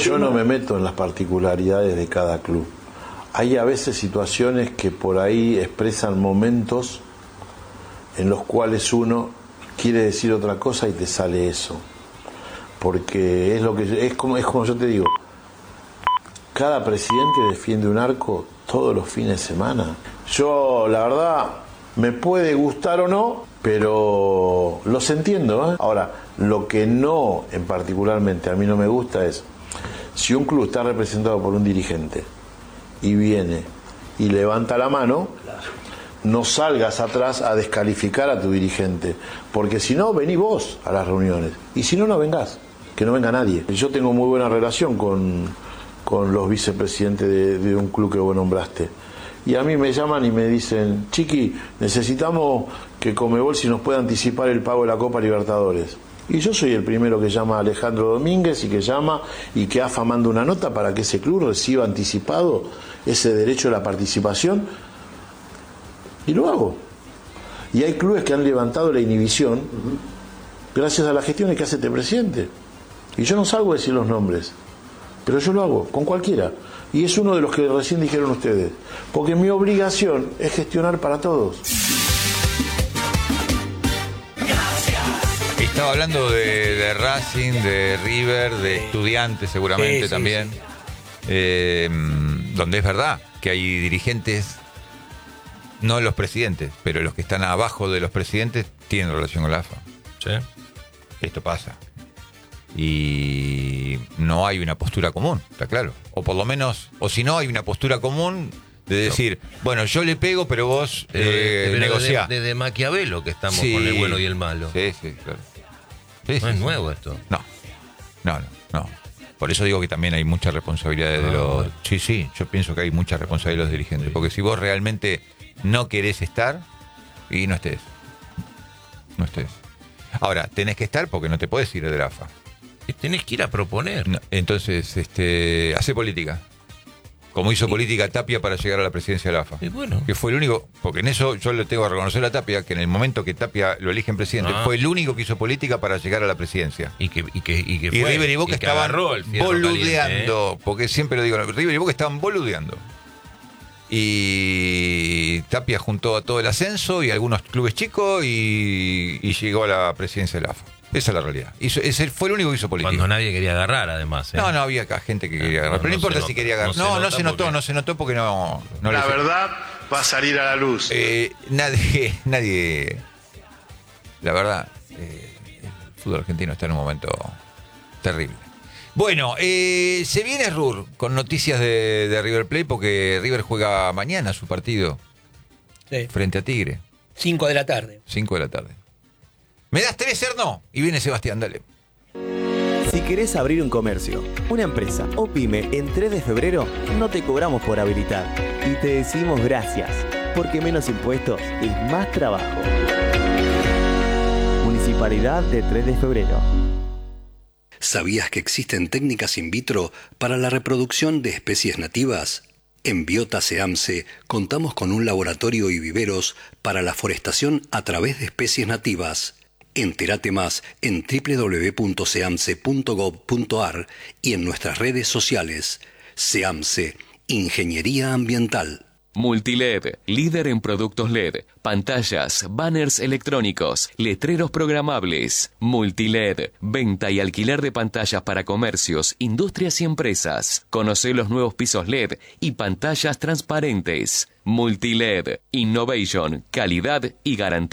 Yo no me meto en las particularidades de cada club. Hay a veces situaciones que por ahí expresan momentos en los cuales uno quiere decir otra cosa y te sale eso. Porque es como yo te digo, cada presidente defiende un arco todos los fines de semana. Yo, la verdad, me puede gustar o no, pero los entiendo, ¿eh? Ahora, lo que no, en particularmente, a mí no me gusta es, si un club está representado por un dirigente y viene y levanta la mano, no salgas atrás a descalificar a tu dirigente, porque si no, vení vos a las reuniones, y si no, no vengás, que no venga nadie. Yo tengo muy buena relación con los vicepresidentes de un club que vos nombraste, y a mí me llaman y me dicen: Chiqui, necesitamos que Conmebol si nos puede anticipar el pago de la Copa Libertadores. Y yo soy el primero que llama a Alejandro Domínguez y que llama y que AFA manda una nota para que ese club reciba anticipado ese derecho de la participación, y lo hago. Y hay clubes que han levantado la inhibición gracias a las gestiones que hace este presidente, y yo no salgo a decir los nombres, pero yo lo hago con cualquiera, y es uno de los que recién dijeron ustedes, porque mi obligación es gestionar para todos. Estaba hablando de Racing, de River, de Estudiantes seguramente también, donde es verdad que hay dirigentes, no los presidentes, pero los que están abajo de los presidentes tienen relación con la AFA. Sí. Esto pasa. Y no hay una postura común, está claro. O por lo menos, o si no hay una postura común de decir, bueno, yo le pego, pero vos negociá. Desde Maquiavelo que estamos con el bueno y el malo. Sí, claro. Sí, no es nuevo esto. No. Por eso digo que también hay mucha responsabilidad de los... Sí, yo pienso que hay mucha responsabilidad de los dirigentes. Porque si vos realmente no querés estar, y no estés. Ahora, tenés que estar porque no te podés ir de la AFA. Tenés que ir a proponer. No, entonces, hace política. Como hizo política Tapia para llegar a la presidencia de la AFA. Bueno. Que fue el único, porque en eso yo le tengo que reconocer a Tapia, que en el momento que Tapia lo eligen presidente, fue el único que hizo política para llegar a la presidencia. Y River y Boca estaban boludeando, porque siempre lo digo, River y Boca estaban boludeando. Y Tapia juntó a todo el ascenso y algunos clubes chicos y llegó a la presidencia de la AFA. Esa es la realidad. Ese fue el único que hizo política. Cuando nadie quería agarrar, además. No, había acá gente que quería agarrar. Pero no importa si quería agarrar. No se notó porque no la verdad va a salir a la luz. Nadie. La verdad, el fútbol argentino está en un momento terrible. Bueno, se viene Rur con noticias de River Plate, porque River juega mañana su partido frente a Tigre. 5 de la tarde. 5 de la tarde. ¿Me das 3, Erno? Y viene Sebastián, dale. Si querés abrir un comercio, una empresa o pyme en 3 de febrero, no te cobramos por habilitar. Y te decimos gracias, porque menos impuestos es más trabajo. Municipalidad de 3 de febrero. ¿Sabías que existen técnicas in vitro para la reproducción de especies nativas? En Biota SEAMSE contamos con un laboratorio y viveros para la forestación a través de especies nativas. Entérate más en www.seamse.gov.ar y en nuestras redes sociales. SEAMSE, Ingeniería Ambiental. Multiled, líder en productos LED, pantallas, banners electrónicos, letreros programables. Multiled, venta y alquiler de pantallas para comercios, industrias y empresas. Conoce los nuevos pisos LED y pantallas transparentes. Multiled, innovation, calidad y garantía.